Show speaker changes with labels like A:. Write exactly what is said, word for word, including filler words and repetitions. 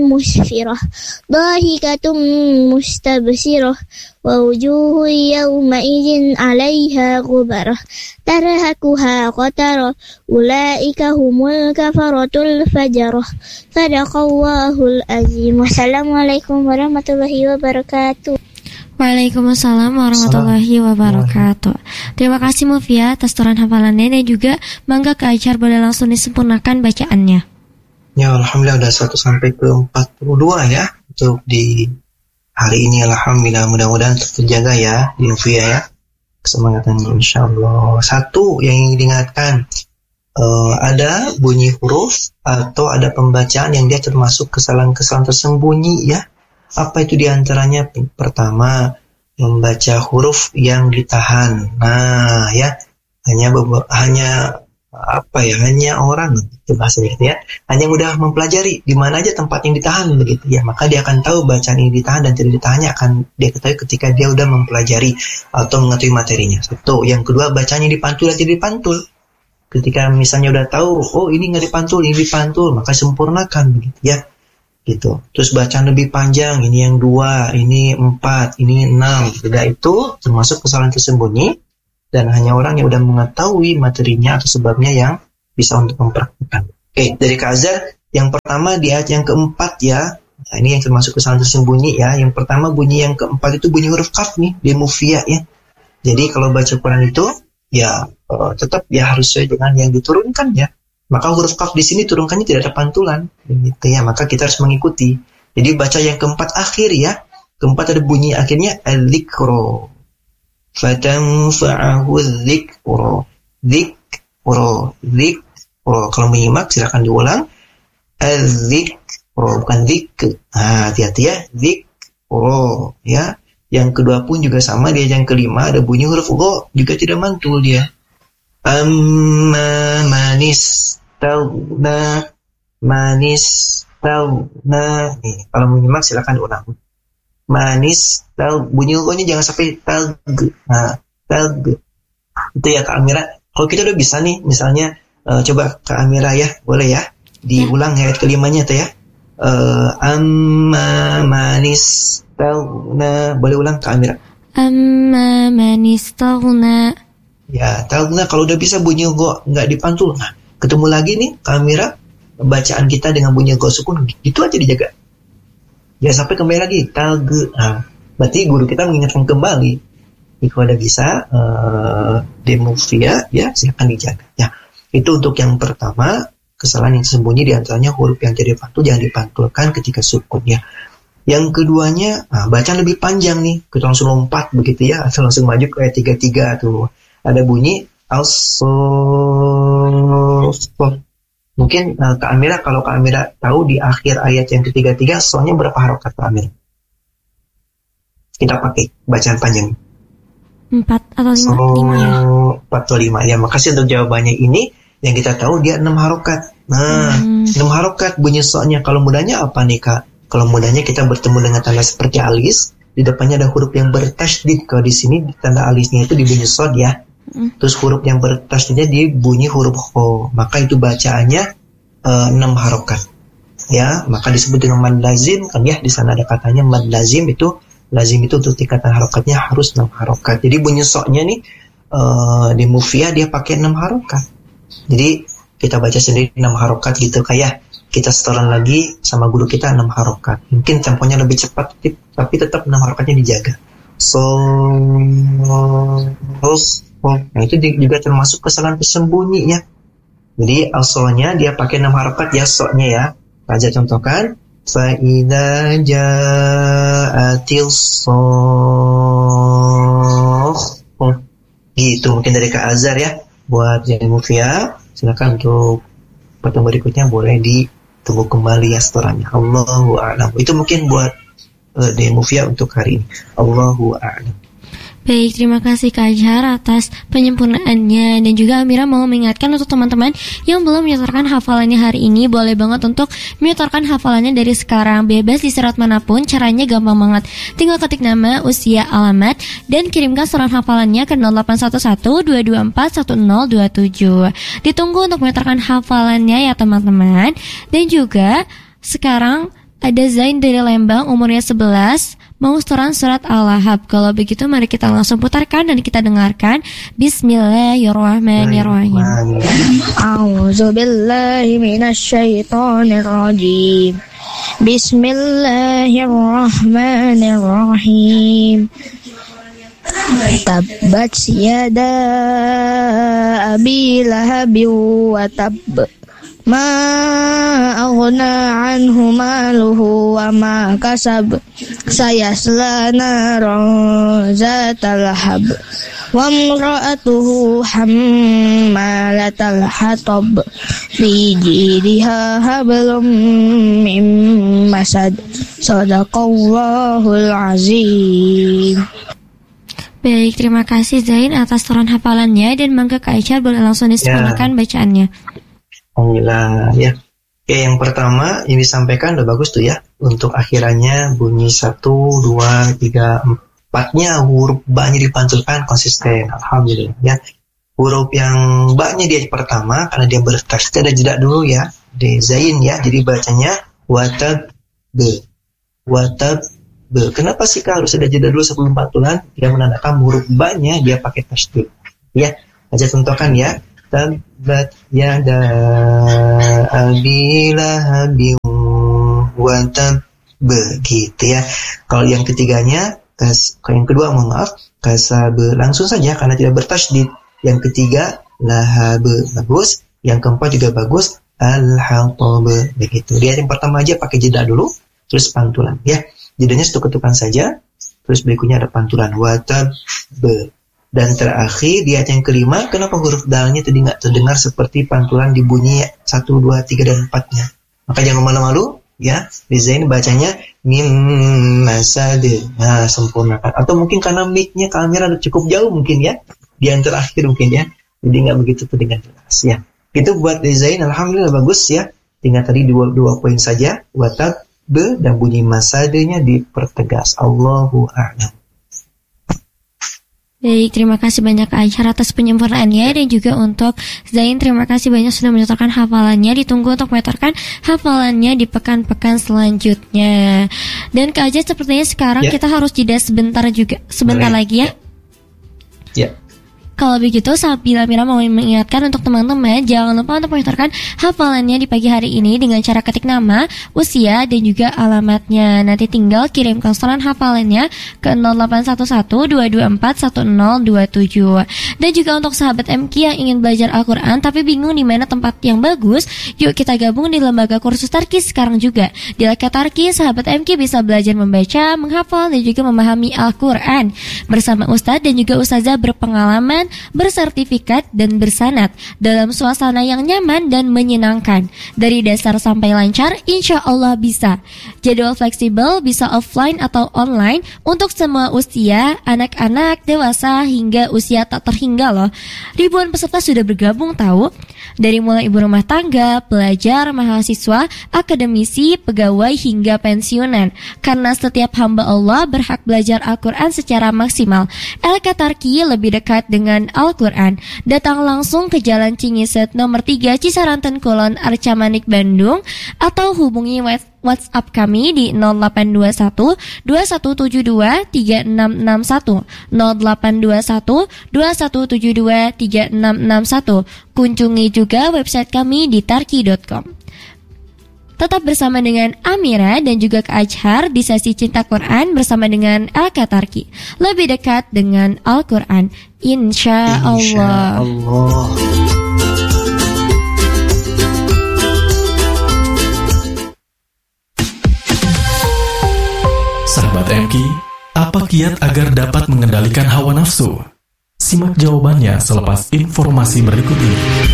A: مسفرة ضاحكة مستبشرة ووجوه يومئذ عليها غبرة ترهقها قترة أولئك هم الكفرة الفجرة صدق الله العظيم. Wassalamualaikum warahmatullahi wabarakatuh.
B: Waalaikumsalam warahmatullahi wabarakatuh. Terima kasih Mufia atas toran hafalannya dan juga mangga Kak Aisyah boleh langsung disempurnakan bacaannya.
C: Ya, alhamdulillah udah satu sampai ke empat puluh dua ya untuk di hari ini. Alhamdulillah, mudah-mudahan tetap terjaga ya di Mufia ya. Kesemangatannya insyaallah. Satu yang ingin diingatkan, uh, ada bunyi huruf atau ada pembacaan yang dia termasuk kesalahan-kesalahan tersembunyi ya. Apa itu diantaranya? Pertama, membaca huruf yang ditahan. Nah, ya hanya beber- hanya apa ya? Hanya orang itu bahasanya gitu ya. Hanya mudah mempelajari di mana aja tempat yang ditahan begitu ya. Maka dia akan tahu bacaan ini ditahan dan tidak ditahannya akan dia ketahui ketika dia udah mempelajari atau mengetahui materinya. Satu. Yang kedua, bacanya dipantul dan tidak dipantul. Ketika misalnya udah tahu, oh ini nggak dipantul, ini dipantul, maka sempurnakan begitu ya. Gitu. Terus bacaan lebih panjang, ini yang dua, ini empat, ini enam. Tidak itu termasuk kesalahan tersembunyi dan hanya orang yang udah mengetahui materinya atau sebabnya yang bisa untuk mempraktikkan. Oke, dari Kak Azhar, yang pertama di ayat yang keempat ya. Nah, ini yang termasuk kesalahan tersembunyi ya. Yang pertama bunyi yang keempat itu bunyi huruf kaf nih di Mufia ya. Jadi kalau baca Quran itu ya uh, tetap ya harus sesuai dengan yang diturunkan ya. Maka huruf kaf di sini turunkannya tidak ada pantulan, gitu ya. Maka kita harus mengikuti. Jadi baca yang keempat akhir ya. Keempat ada bunyi akhirnya al-dzikru. Fatanfa'ahu dzikru. Dzikru, dzikru. Kalau menyimak silakan diulang. Al-dzikru, bukan dzikr. Nah, hati-hati ya. Dzikru, ya. Yang kedua pun juga sama, dia yang kelima ada bunyi huruf gha juga tidak mantul dia. Amma manis tauna manis tauna. Nih, kalau menyimak silakan diulang. Manis tau, bunyi gha-nya jangan sampai tag. Nah, tag. Itu ya Kak Amira. Kalau kita udah bisa nih, misalnya uh, coba Kak Amira ya, boleh ya diulang ya. Ayat kelimanya tuh ya. Uh, amma manis tauna. Boleh ulang Kak Amira.
B: Amma manis tauna.
C: Ya, tauna kalau udah bisa bunyi gha nggak dipantul. Nah, ketemu lagi nih kamera bacaan kita dengan bunyi gha sukun, itu aja dijaga. Ya sampai kembali lagi tag. Nah, berarti guru kita mengingatkan kembali. Jika udah bisa uh, di Mufia ya silakan dijaga. Ya, itu untuk yang pertama, kesalahan yang tersembunyi diantaranya huruf yang tidak dipantul jangan dipantulkan ketika sukun ya. Yang keduanya, nah, bacaan lebih panjang nih, kita langsung lompat begitu ya, atau langsung maju ke ayat tiga puluh tiga tuh. Ada bunyi as-sof. Mungkin uh, Kak Amira, kalau Kak Amira tahu di akhir ayat yang ketiga tiga soalnya berapa harokat Kak Amira? Kita pakai bacaan panjang.
B: Empat atau lima?
C: Oh,
B: lima ya?
C: Empat atau lima. Ya, makasih untuk jawabannya ini. Yang kita tahu dia enam harokat. Nah, hmm. enam harokat bunyi soalnya. Kalau mudahnya apa nih Kak? Kalau mudahnya kita bertemu dengan tanda seperti alis. Di depannya ada huruf yang bertasydid. Kalau di sini tanda alisnya itu dibunyi sod ya. Terus huruf yang bertasydidnya di bunyi huruf kho, maka itu bacaannya uh, enam harokat ya, maka disebut dengan mad lazim kan ya. Di sana ada katanya mad lazim, itu lazim itu untuk tingkatan harokatnya harus enam harokat. Jadi bunyi soknya nih uh, di Mufia dia pakai enam harokat. Jadi kita baca sendiri enam harokat gitu, kayak kita setoran lagi sama guru kita enam harokat. Mungkin temponya lebih cepat tapi tetap enam harokatnya dijaga. So terus nah itu juga termasuk kesalahan tersembunyi ya. Jadi asalnya dia pakai enam harokat ya soknya ya. Raja contohkan fa'idza ja'atil soh. Gitu mungkin dari Kak Azhar ya. Buat yang Mufia silakan untuk pertemuan berikutnya boleh ditunggu kembali ya setorannya. Allahu a'lam. Itu mungkin buat uh, di Mufia untuk hari ini. Allahu a'lam.
B: Baik, terima kasih Kak Azhar atas penyempurnaannya. Dan juga Amira mau mengingatkan untuk teman-teman yang belum menyetorkan hafalannya hari ini, boleh banget untuk menyetorkan hafalannya dari sekarang. Bebas di surat manapun, caranya gampang banget. Tinggal ketik nama, usia, alamat, dan kirimkan surat hafalannya ke nol delapan satu satu dua dua empat satu nol dua tujuh. Ditunggu untuk menyetorkan hafalannya ya teman-teman. Dan juga sekarang Ada Zain dari Lembang, umurnya sebelas, mau setoran surat Al-Lahab. Kalau begitu mari kita langsung putarkan dan kita dengarkan. Bismillahirrahmanirrahim.
A: A'udzu billahi minasyaitonir rajim. Bismillahirrahmanirrahim. Tabbat yada abi lahabin wa tabb. Ma aghna anhu maluhu wa ma kasab. Sayasla naran zatal lahab. Wa imra'atuhu hammalatal hatab. Fi jidha hablum min masad. Shadaqallahul azim.
B: Baik, terima kasih Zain atas toran hafalannya, dan mangga Kak Aisyah boleh langsung disempurnakan ya. Bacaannya.
C: Alhamdulillah ya. Oke, yang pertama yang disampaikan udah bagus tuh ya. Untuk akhirannya bunyi satu, dua, tiga, empatnya huruf ba-nya dipantulkan konsisten. Alhamdulillah ya. Huruf yang ba-nya dia pertama karena dia bertasydid ada jeda dulu ya. Di Zain ya. Jadi bacanya watab be. Watab be. Kenapa sih Kak harus ada jeda dulu sebelum pantulan? Dia menandakan huruf ba-nya dia pakai tasydid. Ya, aja contohkan ya. Tabbat yada abi lahabin wa tabb, begitu ya. Kalau yang ketiganya, kas, kalau yang kedua mohon maaf, kasab langsung saja karena tidak bertasydid. Yang ketiga lahab bagus, yang keempat juga bagus, al-hatab, begitu. Dia yang pertama aja pakai jeda dulu, terus pantulan ya. Jedanya satu ketukan saja, terus berikutnya ada pantulan wa tabb. Dan terakhir di ayat yang kelima, kenapa huruf dalnya tadi nggak terdengar seperti pantulan di bunyi satu, dua, tiga, dan empatnya? Maka jangan malu-malu, ya. Zain bacanya mim masad. Nah, sempurnakan. Atau mungkin karena mic-nya kamera cukup jauh mungkin ya, di yang terakhir mungkin ya, jadi nggak begitu terdengar jelas ya. Itu buat Zain, alhamdulillah bagus ya. Tinggal tadi dua, dua poin saja, watab be dan bunyi masadnya dipertegas. Allahu a'lam.
B: Baik, terima kasih banyak Kak Aisyah atas penyempurnaannya, dan juga untuk Zain terima kasih banyak sudah menyetorkan hafalannya. Ditunggu untuk menyetorkan hafalannya di pekan-pekan selanjutnya. Dan Kak Aisyah sepertinya sekarang ya. Kita harus jeda sebentar juga, sebentar Boleh. lagi ya.
C: Ya.
B: Kalau begitu, Sabila Mira mau mengingatkan untuk teman-teman jangan lupa untuk menyetorkan hafalannya di pagi hari ini dengan cara ketik nama, usia, dan juga alamatnya. Nanti tinggal kirimkan setoran hafalannya ke nol delapan satu satu dua dua empat satu nol dua tujuh. Dan juga untuk sahabat M Q yang ingin belajar Al-Quran tapi bingung di mana tempat yang bagus, yuk kita gabung di lembaga kursus Tarkis sekarang juga. Di Leka Tarkis, sahabat M Q bisa belajar membaca, menghafal, dan juga memahami Al-Quran bersama Ustadz dan juga Ustazah berpengalaman, bersertifikat, dan bersanad dalam suasana yang nyaman dan menyenangkan. Dari dasar sampai lancar, insya Allah bisa. Jadwal fleksibel, bisa offline atau online untuk semua usia, anak-anak, dewasa, hingga usia tak terhingga loh. Ribuan peserta sudah bergabung tahu. Dari mulai ibu rumah tangga, pelajar, mahasiswa, akademisi, pegawai, hingga pensiunan. Karena setiap hamba Allah berhak belajar Al-Quran secara maksimal. Leka Tarki lebih dekat dengan Al-Quran. Datang langsung ke Jalan Cingiset nomor tiga Cisaranten Kulon Arca Manik Bandung, atau hubungi WhatsApp kami di nol delapan dua satu dua satu tujuh dua tiga enam enam satu nol delapan dua satu dua satu tujuh dua tiga enam enam satu. Kunjungi juga website kami di tarki dot com. Tetap bersama dengan Amira dan juga Kak Ajhar di sesi Cinta Quran bersama dengan Leka Tarki. Lebih dekat dengan Al-Quran, insya Allah. Insya Allah.
D: Sahabat M Q, apa kiat agar dapat mengendalikan hawa nafsu? Simak jawabannya selepas informasi berikut ini.